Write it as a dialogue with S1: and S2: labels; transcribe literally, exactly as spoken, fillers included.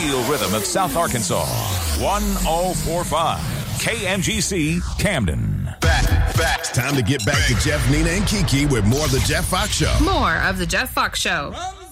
S1: real rhythm of South Arkansas. one oh four point five K M G C Camden.
S2: Back, back. It's time to get back to Jeff, Nina, and Kiki with more of the Jeff Fox Show.
S3: More of the Jeff Fox Show.